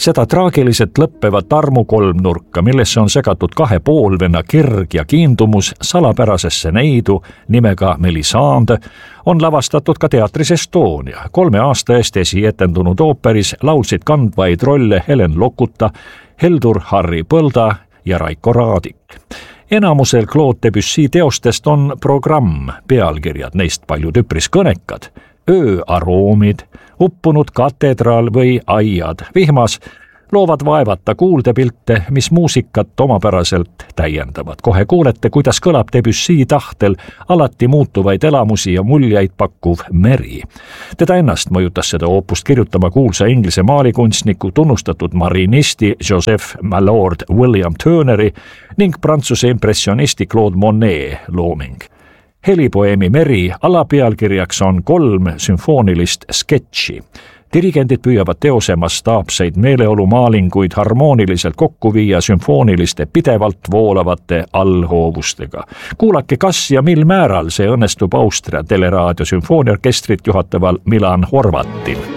Seda traagiliselt lõppevat armukolmnurka, millesse on segatud kahe poolvenna kirg ja kiindumus salapärasesse neidu nimega Melisande, on lavastatud ka teatris Estonia. 3 aasta eest esietendunud ooperis laulsid kandvaid rolle Helen Lokuta, Heldur Harry Põlda ja Raiko Raadik. Enamusel Claude Debussy teostest on programm pealkirjad, neist paljud üpris kõnekad. Ööaroomid, uppunud katedraal või aiad vihmas loovad vaevata kuuldepilte, mis muusikat omapäraselt täiendavad. Kohe kuulete, kuidas kõlab Debussy tahtel alati muutuvaid elamusi ja muljeid pakkuv meri. Teda ennast mõjutas seda oopust kirjutama kuulsa Inglise maalikunstniku, tunnustatud marinisti Joseph Mallord William Turneri ning Prantsuse impressionisti Claude Monet looming. Helipoeemi Meri alapealkirjaks on 3 sümfoonilist sketši. Dirigendid püüavad teose mastaapseid meeleolumaalinguid harmooniliselt kokku viia sümfooniliste pidevalt voolavate allhoovustega. Kuulake, kas ja mil määral see õnnestub Austria teleraadio sümfooniaorkestrit juhataval Milan Horvatil.